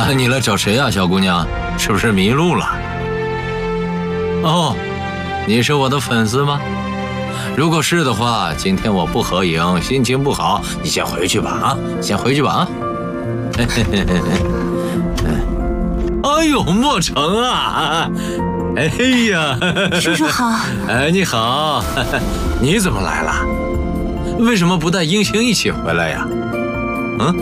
啊，你来找谁呀，小姑娘？是不是迷路了？哦，你是我的粉丝吗？如果是的话，今天我不合影，心情不好，你先回去吧啊，先回去吧啊。哎呦，莫成啊！哎呀， 叔叔好。 哎，你好，你怎么来了？为什么不带英星一起回来呀？嗯。